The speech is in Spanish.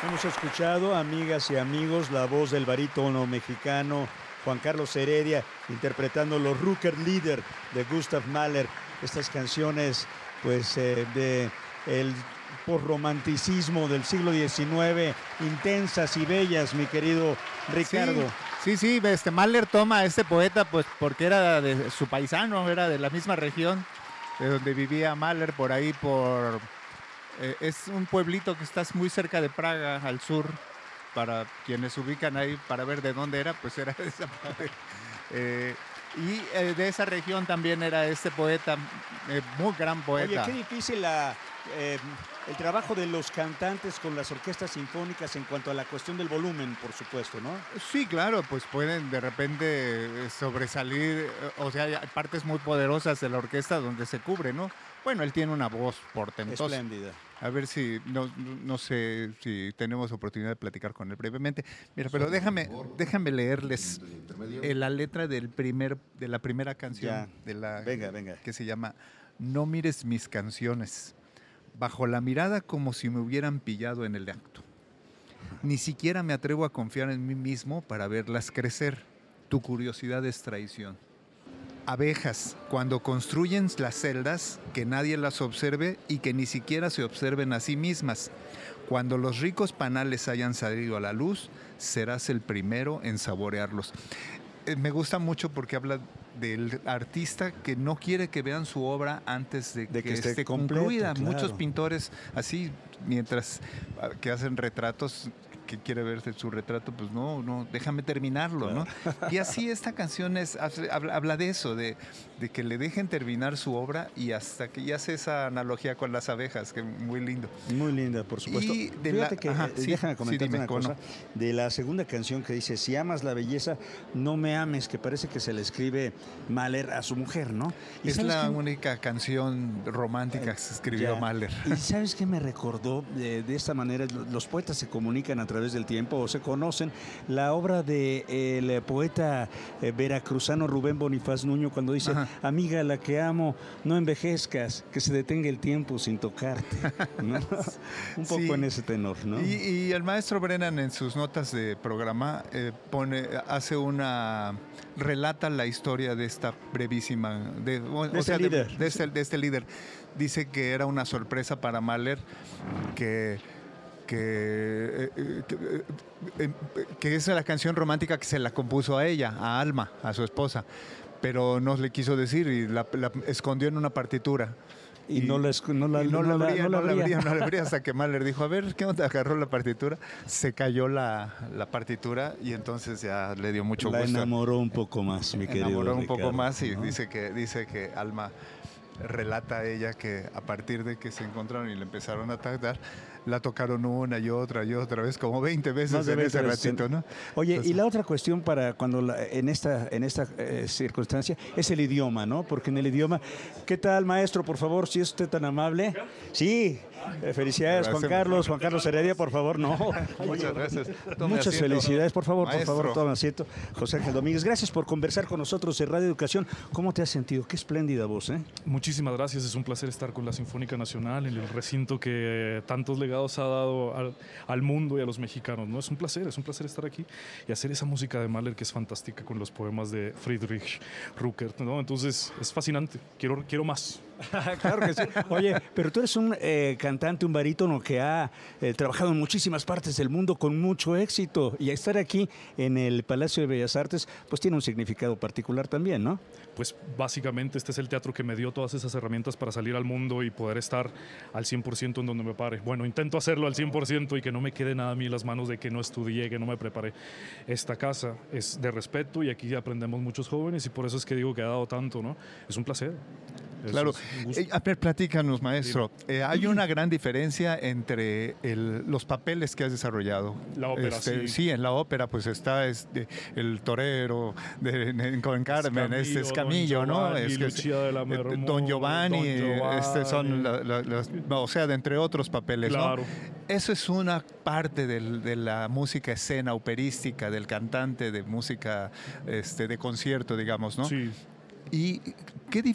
Hemos escuchado, amigas y amigos, la voz del barítono mexicano Juan Carlos Heredia interpretando los Rückerlieder de Gustav Mahler. Estas canciones, pues, de el postromanticismo del siglo XIX, intensas y bellas, mi querido Ricardo. Sí, Mahler toma a este poeta, pues, porque era de su paisano, era de la misma región de donde vivía Mahler, por ahí, es un pueblito que está muy cerca de Praga, al sur, para quienes ubican ahí, para ver de dónde era, pues era de esa parte. De esa región también era este poeta, muy gran poeta. Oye, qué difícil el trabajo de los cantantes con las orquestas sinfónicas en cuanto a la cuestión del volumen, por supuesto, ¿no? Sí, claro, pues pueden de repente sobresalir, o sea, hay partes muy poderosas de la orquesta donde se cubre, ¿no? Bueno, él tiene una voz portentosa. Espléndida. A ver si, no sé si tenemos oportunidad de platicar con él brevemente. Mira, pero déjame leerles la letra de la primera canción. Venga. Que se llama No mires mis canciones. Bajo la mirada como si me hubieran pillado en el acto. Ni siquiera me atrevo a confiar en mí mismo para verlas crecer. Tu curiosidad es traición. Abejas, cuando construyen las celdas, que nadie las observe y que ni siquiera se observen a sí mismas. Cuando los ricos panales hayan salido a la luz, serás el primero en saborearlos. Me gusta mucho porque habla del artista que no quiere que vean su obra antes de que esté concluida. Claro. Muchos pintores así, mientras que hacen retratos, que quiere verse su retrato, pues no, déjame terminarlo, claro, ¿no? Y así esta canción habla de eso, de que le dejen terminar su obra, y hasta que ya hace esa analogía con las abejas, que muy lindo. Muy linda, por supuesto. Y fíjate que, déjame comentarte una cosa, de la segunda canción que dice, si amas la belleza, no me ames, que parece que se le escribe Mahler a su mujer, ¿no? ¿Y es la única canción romántica que se escribió Mahler? ¿Y sabes qué me recordó? De esta manera, los poetas se comunican a través del tiempo o se conocen. La obra del poeta veracruzano Rubén Bonifaz Nuño, cuando dice, amiga, la que amo, no envejezcas, que se detenga el tiempo sin tocarte, ¿no? Un poco en ese tenor, ¿no? Y el maestro Brennan, en sus notas de programa, relata la historia de esta brevísima, de este líder. Dice que era una sorpresa para Mahler que es la canción romántica que se la compuso a ella, a Alma, a su esposa, pero no le quiso decir y la escondió en una partitura. Y no la abría hasta que Mahler dijo, a ver, ¿qué onda? Agarró la partitura, se cayó la partitura y entonces ya le dio mucho gusto. La enamoró un poco más, mi querido Ricardo, un poco más, y ¿no? dice que Alma relata a ella que a partir de que se encontraron y le empezaron a tratar, la tocaron una y otra vez, como 20 veces en ese ratito, ¿no? Oye, entonces, y la otra cuestión para cuando en esta circunstancia es el idioma, ¿no? Porque en el idioma, ¿qué tal, maestro? Por favor, si es usted tan amable. Sí, felicidades, Juan Carlos Heredia, por favor, no. Muchas gracias. Muchas felicidades, por favor, tome asiento. José Ángel Domínguez, gracias por conversar con nosotros en Radio Educación. ¿Cómo te has sentido? Qué espléndida voz, ¿eh? Muchísimas gracias, es un placer estar con la Sinfónica Nacional, en el recinto que tantos legados ha dado al mundo y a los mexicanos, ¿no? Es un placer estar aquí y hacer esa música de Mahler que es fantástica con los poemas de Friedrich Ruckert, ¿no? Entonces es fascinante, quiero más. Claro que sí. Oye, pero tú eres un cantante, un barítono que ha trabajado en muchísimas partes del mundo con mucho éxito, y estar aquí en el Palacio de Bellas Artes pues tiene un significado particular también, ¿no? Pues básicamente este es el teatro que me dio todas esas herramientas para salir al mundo y poder estar al 100% en donde me pare. Bueno, intento hacerlo al 100% y que no me quede nada a mí en las manos de que no estudié, que no me preparé. Esta casa es de respeto y aquí aprendemos muchos jóvenes, y por eso es que digo que ha dado tanto, ¿no? Es un placer. Claro. A ver, platícanos, maestro. Hay una gran diferencia entre los papeles que has desarrollado. La ópera, sí, en la ópera pues está el torero con Carmen, Escamillo, ¿no? Lucía de la Mermón, Don Giovanni, son o sea, de entre otros papeles, claro, ¿no? Eso es una parte de la música escena operística, del cantante de música de concierto, digamos, ¿no? Sí. ¿Y